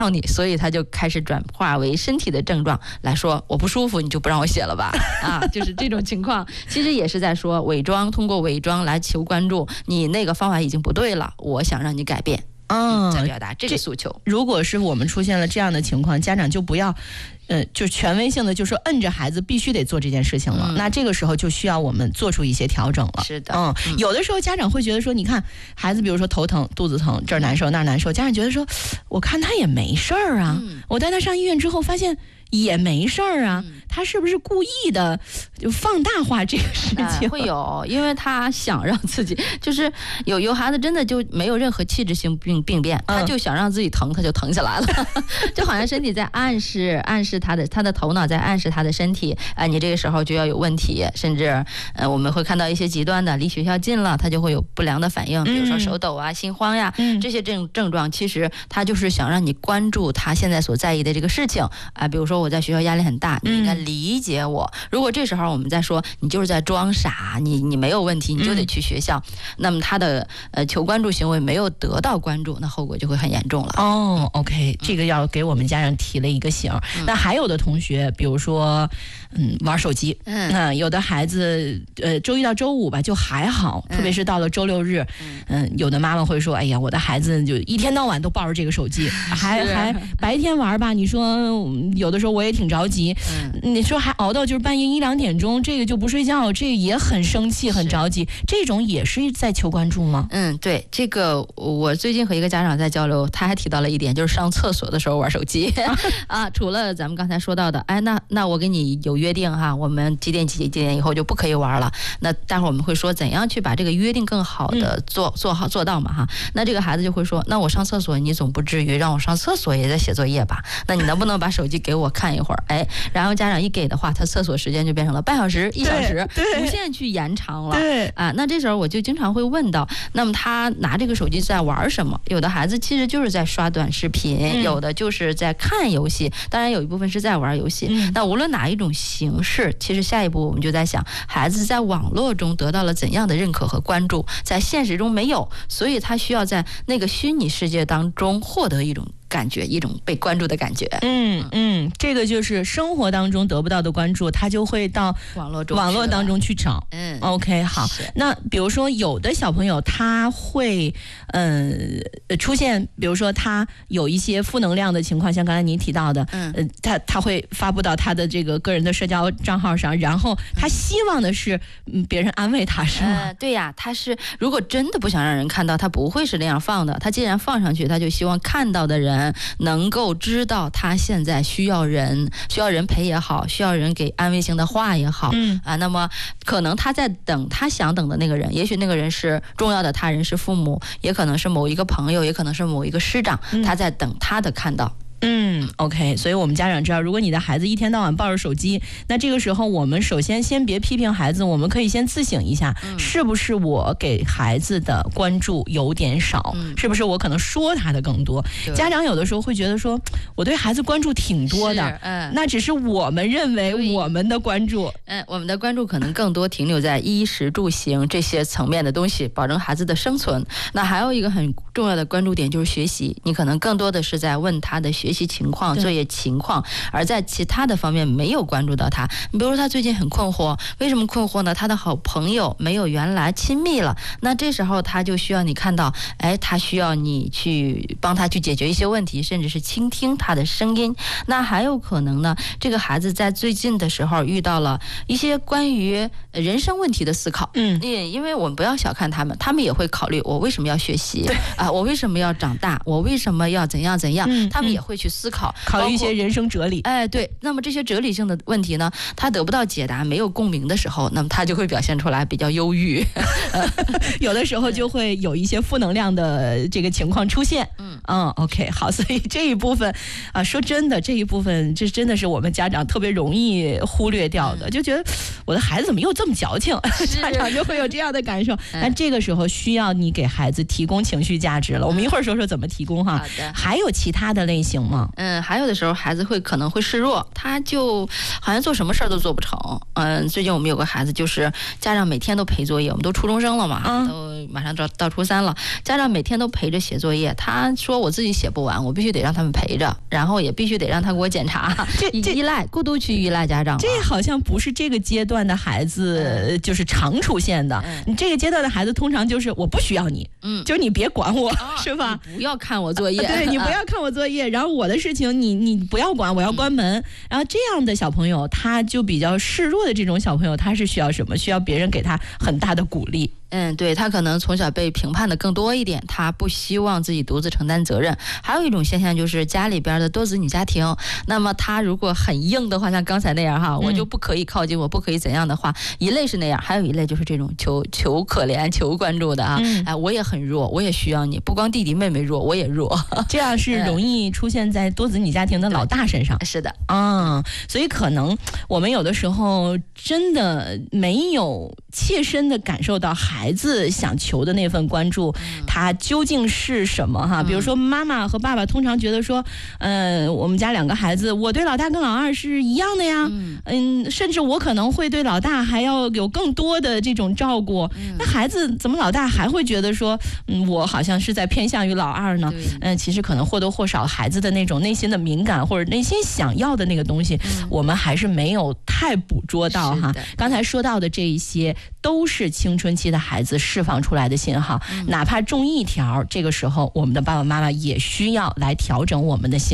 你，所以他就开始转化为身体的症状来说，我不舒服，你就不让我写了吧？啊，就是这种情况，其实也是在说伪装，通过伪装来求关注，你那个方法已经不对了，我想让你改变。在表达这个诉求。 如果是我们出现了这样的情况，家长就不要就权威性的就说摁着孩子必须得做这件事情了，那这个时候就需要我们做出一些调整了。 是的， 有的时候家长会觉得说，你看孩子比如说头疼肚子疼，这儿难受那儿难受，家长觉得说我看他也没事儿啊，我带他上医院之后发现也没事儿啊，他是不是故意的就放大化这个事情？ 会有，因为他想让自己就是有孩子真的就没有任何器质性病变，他就想让自己疼，他就疼起来了，就好像身体在暗示他的头脑在暗示他的身体，你这个时候就要有问题，甚至我们会看到一些极端的，离学校近了，他就会有不良的反应，比如说手抖啊、心慌呀，这些症状，其实他就是想让你关注他现在所在意的这个事情啊，比如说我在学校压力很大，你应该理解我。如果这时候我们在说你就是在装傻，你没有问题，你就得去学校，那么他的求关注行为没有得到关注，那后果就会很严重了。 哦 ，OK， 这个要给我们家长提了一个醒。那还有的同学，比如说玩手机，有的孩子周一到周五吧就还好，特别是到了周六日，有的妈妈会说，哎呀，我的孩子就一天到晚都抱着这个手机，还白天玩吧，你说有的时候我也挺着急，你说还熬到就是半夜1、2点钟，这个就不睡觉，这个也很生气很着急，这种也是在求关注吗？ 对，这个我最近和一个家长在交流，他还提到了一点，就是上厕所的时候玩手机啊。除了咱们刚才说到的，哎，那我跟你有约定哈，我们几点以后就不可以玩了。那待会儿我们会说怎样去把这个约定更好的做到嘛哈。那这个孩子就会说，那我上厕所，你总不至于让我上厕所也在写作业吧？那你能不能把手机给我看一会儿？哎，然后家长一给的话，他厕所时间就变成了半小时、1小时，无限去延长了。那这时候我就经常会问到，那么他拿这个手机在玩什么？有的孩子其实就是在刷短视频，有的就是在看游戏，当然有一部分是在玩游戏。那无论哪一种形式，其实下一步我们就在想，孩子在网络中得到了怎样的认可和关注，在现实中没有，所以他需要在那个虚拟世界当中获得一种感觉，一种被关注的感觉。 这个就是生活当中得不到的关注，他就会到网络当中去找。OK， 好。那比如说有的小朋友他会出现，比如说他有一些负能量的情况，像刚才您提到的，他会发布到他的这个个人的社交账号上，然后他希望的是别人安慰他，是吗？ 对呀，他是如果真的不想让人看到，他不会是那样放的。他既然放上去，他就希望看到的人能够知道他现在需要人陪也好，需要人给安慰性的话也好，那么可能他在等他想等的那个人，也许那个人是重要的他人，是父母，也可能是某一个朋友，也可能是某一个师长，他在等他的看到。 OK， 所以我们家长知道，如果你的孩子一天到晚抱着手机，那这个时候我们首先先别批评孩子，我们可以先自省一下，是不是我给孩子的关注有点少，是不是我可能说他的更多。家长有的时候会觉得说，我对孩子关注挺多的，那只是我们认为我们的关注， 我们的关注可能更多停留在衣食住行这些层面的东西，保证孩子的生存。那还有一个很重要的关注点就是学习，你可能更多的是在问他的学习情况、作业情况，而在其他的方面没有关注到他。你比如说他最近很困惑，为什么困惑呢？他的好朋友没有原来亲密了，那这时候他就需要你看到，他需要你去帮他去解决一些问题，甚至是倾听他的声音。那还有可能呢，这个孩子在最近的时候遇到了一些关于人生问题的思考。因为我们不要小看他们也会考虑我为什么要学习我为什么要长大，我为什么要怎样，他们也会去思考虑一些人生哲理。 对，那么这些哲理性的问题呢，他得不到解答，没有共鸣的时候，那么他就会表现出来比较忧郁有的时候就会有一些负能量的这个情况出现。OK， 好，所以这一部分说真的，这一部分这真的是我们家长特别容易忽略掉的，就觉得我的孩子怎么又这么矫情，家长就会有这样的感受。但这个时候需要你给孩子提供情绪价值了，我们一会儿说说怎么提供哈。还有其他的类型吗？ 吗？ 还有的时候孩子可能会示弱，他就好像做什么事儿都做不成。最近我们有个孩子，就是家长每天都陪作业，我们都初中生了嘛，都马上到初3了，家长每天都陪着写作业。他说我自己写不完，我必须得让他们陪着，然后也必须得让他给我检查。过度去依赖家长， 这好像不是这个阶段的孩子就是常出现的。你这个阶段的孩子通常就是我不需要你，就是你别管我，是吧？ 你不要看我作业， 对，你不要看我作业，然后我的事情你不要管，我要关门。然后这样的小朋友，他就比较示弱的这种小朋友，他是需要什么？需要别人给他很大的鼓励。 对，他可能从小被评判的更多一点，他不希望自己独自承担责任。还有一种现象就是家里边的多子女家庭，那么他如果很硬的话，像刚才那样哈，我就不可以靠近，我不可以怎样的话，一类是那样，还有一类就是这种求可怜、求关注的啊。我也很弱，我也需要你，不光弟弟妹妹弱，我也弱。 这样是容易出现在多子女家庭的老大身上。 是的， 所以可能我们有的时候真的没有切身的感受到孩子想求的那份关注，他究竟是什么哈？比如说妈妈和爸爸通常觉得说，我们家2个孩子，我对老大跟老二是一样的呀，甚至我可能会对老大还要有更多的这种照顾。那孩子怎么老大还会觉得说，我好像是在偏向于老二呢？其实可能或多或少孩子的那种内心的敏感或者内心想要的那个东西，我们还是没有太捕捉到哈。刚才说到的这一些都是青春期的孩子释放出来的信号，哪怕中1条，这个时候我们的爸爸妈妈也需要来调整我们的信号。